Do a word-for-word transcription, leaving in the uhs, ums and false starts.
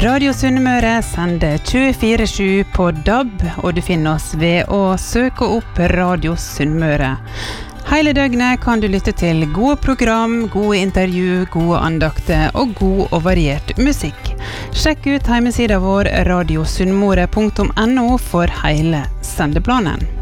Radio Sunnmøre sender tjuefire sju på D A B, og du finner oss ved å søke opp Radio Sunnmøre. Hele døgnet kan du lytte til gode program, gode intervju, gode andakter og god og variert musikk. Sjekk ut hjemmesiden vår radio sunnmøre punktum no for hele sendeplanen.